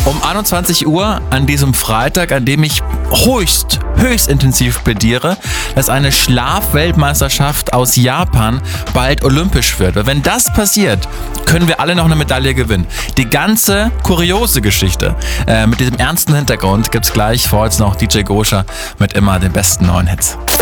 Um 21 Uhr an diesem Freitag, an dem ich höchst intensiv plädiere, dass eine Schlafweltmeisterschaft aus Japan bald olympisch wird. Weil wenn das passiert, können wir alle noch eine Medaille gewinnen. Die ganze kuriose Geschichte mit diesem ernsten Hintergrund gibt's gleich. Vor jetzt noch DJ Goscha mit immer den besten neuen Hits.